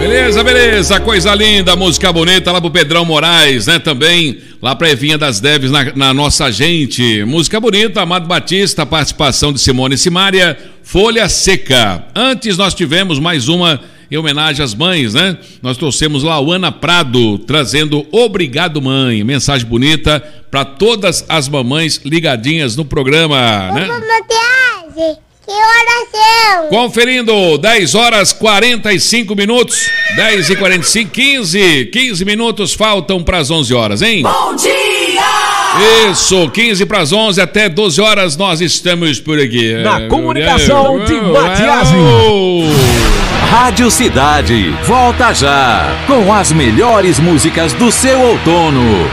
Beleza, beleza, coisa linda, música bonita lá pro Pedrão Moraes, né? Também lá pra Evinha das Deves na nossa gente. Música bonita, Amado Batista, participação de Simone e Simária, Folha Seca. Antes nós tivemos mais uma em homenagem às mães, né? Nós trouxemos lá o Ana Prado, trazendo Obrigado Mãe, mensagem bonita pra todas as mamães ligadinhas no programa, né? Que oração! Conferindo, 10 horas 45 minutos, 10 e 45, 15 minutos faltam para as 11 horas, hein? Bom dia! Isso, 15 para as 11, até 12 horas nós estamos por aqui. Na comunicação de Matiasi. Rádio Cidade, volta já, com as melhores músicas do seu outono.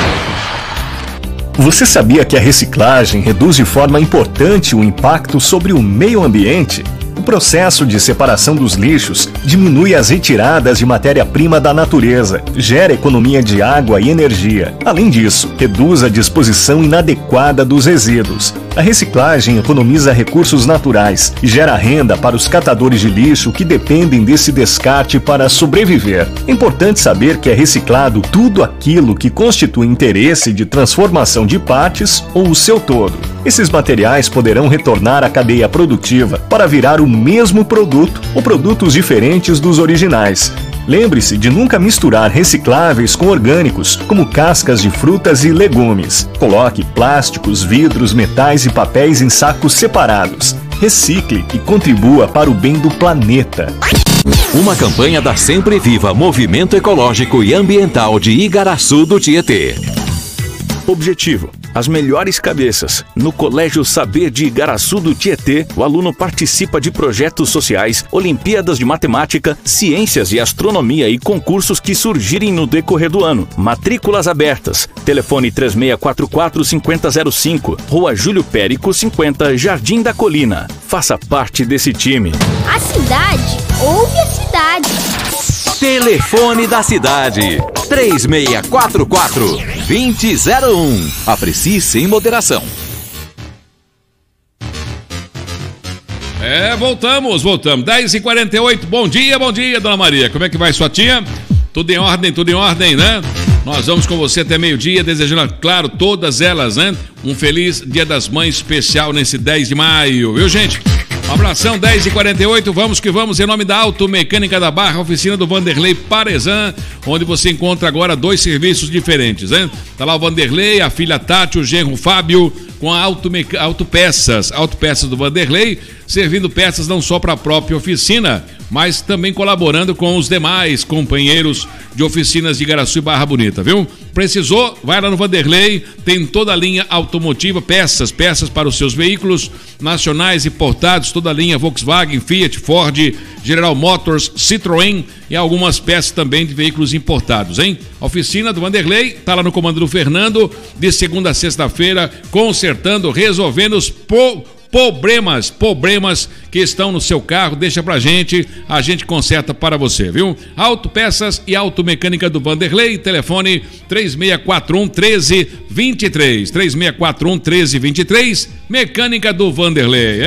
Você sabia que a reciclagem reduz de forma importante o impacto sobre o meio ambiente? O processo de separação dos lixos diminui as retiradas de matéria-prima da natureza, gera economia de água e energia. Além disso, reduz a disposição inadequada dos resíduos. A reciclagem economiza recursos naturais e gera renda para os catadores de lixo que dependem desse descarte para sobreviver. É importante saber que é reciclado tudo aquilo que constitui interesse de transformação de partes ou o seu todo. Esses materiais poderão retornar à cadeia produtiva para virar o mesmo produto ou produtos diferentes dos originais. Lembre-se de nunca misturar recicláveis com orgânicos, como cascas de frutas e legumes. Coloque plásticos, vidros, metais e papéis em sacos separados. Recicle e contribua para o bem do planeta. Uma campanha da Sempre Viva Movimento Ecológico e Ambiental de Igaraçu do Tietê. Objetivo: as melhores cabeças. No Colégio Saber de Igaraçu do Tietê, o aluno participa de projetos sociais, Olimpíadas de Matemática, Ciências e Astronomia e concursos que surgirem no decorrer do ano. Matrículas abertas. Telefone 3644-5005, Rua Júlio Périco 50, Jardim da Colina. Faça parte desse time. A cidade ouve a cidade. Telefone da cidade, 3644-2001. Aprecie sem moderação. Voltamos. 10h48, bom dia, dona Maria. Como é que vai sua tia? Tudo em ordem, né? Nós vamos com você até meio-dia, desejando, claro, todas elas, né? Um feliz Dia das Mães especial nesse 10 de maio, viu, gente? Um abração, 10h48, vamos que vamos, em nome da Automecânica da Barra, oficina do Vanderlei Parezan, onde você encontra agora 2 serviços diferentes, né? Tá lá o Vanderlei, a filha Tati, o genro Fábio, com a Autopeças do Vanderlei, servindo peças não só para a própria oficina, mas também colaborando com os demais companheiros de oficinas de Igaraçu e Barra Bonita, viu? Precisou? Vai lá no Vanderlei, tem toda a linha automotiva, peças para os seus veículos nacionais importados, toda a linha Volkswagen, Fiat, Ford, General Motors, Citroën e algumas peças também de veículos importados, hein? A oficina do Vanderlei tá lá no comando do Fernando, de segunda a sexta-feira, consertando, resolvendo os problemas que estão no seu carro, deixa pra gente, a gente conserta para você, viu? Autopeças e Automecânica do Vanderlei, telefone 3641-1323, 3641-1323, Mecânica do Vanderlei.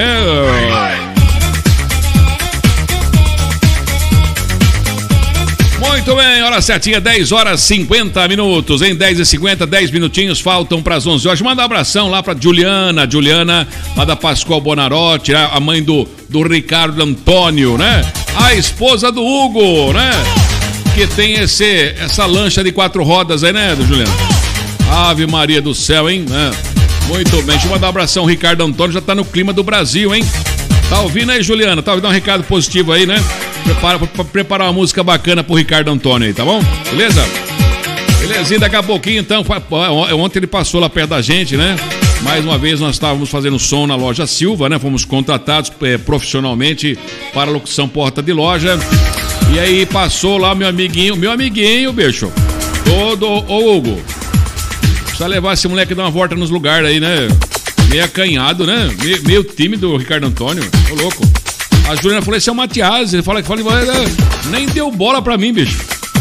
Muito bem, hora certinha, 10 horas 50 minutos, em 10h50, 10 minutinhos faltam para as 11 horas. Manda um abração lá para Juliana, lá da Pascoal Bonarotti, a mãe do Ricardo Antônio, né? A esposa do Hugo, né? Que tem essa lancha de 4 rodas aí, né, Juliana? Ave Maria do céu, hein? Muito bem, deixa eu mandar um abração, o Ricardo Antônio já tá no clima do Brasil, hein? Tá ouvindo aí, Juliana? Tá ouvindo um recado positivo aí, né? Preparar uma música bacana pro Ricardo Antônio aí, tá bom? Beleza? Belezinha, daqui a pouquinho então, ontem ele passou lá perto da gente, né? Mais uma vez nós estávamos fazendo som na loja Silva, né? Fomos contratados profissionalmente para a locução porta de loja. E aí passou lá meu amiguinho, bicho. Ô Hugo, precisa levar esse moleque a dar uma volta nos lugares aí, né? Meio acanhado, né? Meio tímido o Ricardo Antônio, ô louco. A Juliana falou, esse é o Matiasi. Ele fala, nem deu bola pra mim, bicho.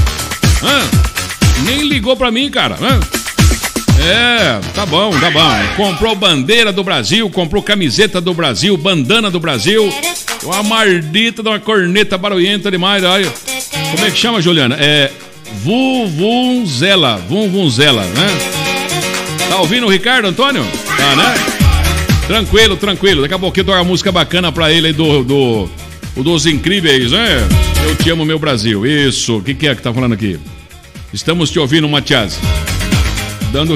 Nem ligou pra mim, cara. Tá bom. Comprou bandeira do Brasil, comprou camiseta do Brasil, bandana do Brasil. Uma mardita de uma corneta barulhenta demais, olha. Como é que chama, Juliana? Vuvunzela, né? Tá ouvindo o Ricardo, Antônio? Tá, né? Tranquilo. Daqui a pouquinho toca uma música bacana pra ele aí dos Incríveis, né? Eu te amo, meu Brasil. Isso. O que é que tá falando aqui? Estamos te ouvindo, Matias. Dando...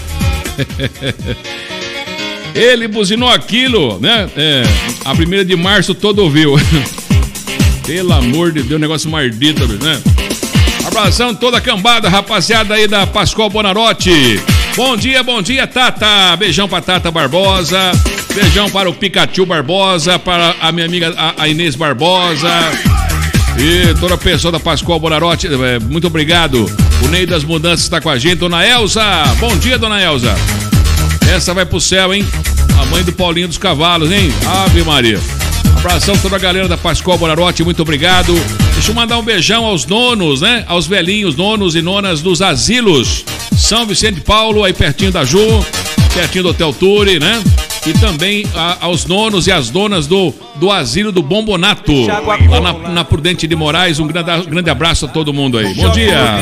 Ele buzinou aquilo, né? A 1ª de março todo ouviu. Pelo amor de Deus, negócio mardito, né? Abração toda a cambada, rapaziada aí da Pascoal Bonarotti. Bom dia, Tata. Beijão pra Tata Barbosa. Beijão para o Pikachu Barbosa, para a minha amiga a Inês Barbosa. E toda a pessoa da Pascoal Bonarotti, muito obrigado. O Ney das Mudanças está com a gente. Dona Elza, bom dia, Dona Elza. Essa vai pro céu, hein? A mãe do Paulinho dos Cavalos, hein? Ave Maria. Abração toda a galera da Pascoal Bonarotti, muito obrigado. Deixa eu mandar um beijão aos nonos, né? Aos velhinhos, nonos e nonas dos asilos São Vicente de Paulo, aí pertinho da Ju, pertinho do Hotel Turi, né? E também aos nonos e às donas do asilo do Bombonato, lá na Prudente de Moraes. Um grande abraço a todo mundo aí. Bom dia.